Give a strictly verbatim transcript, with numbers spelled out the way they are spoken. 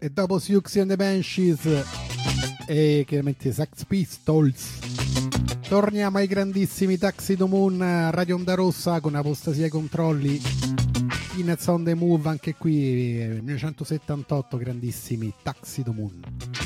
E dopo Siouxsie and the Banshees e chiaramente Sex Pistols torniamo ai grandissimi Taxi to Moon, Radio Onda Rossa con apostasia ai controlli, Peanuts on the Move, anche qui millenovecentosettantotto, grandissimi Taxi to Moon.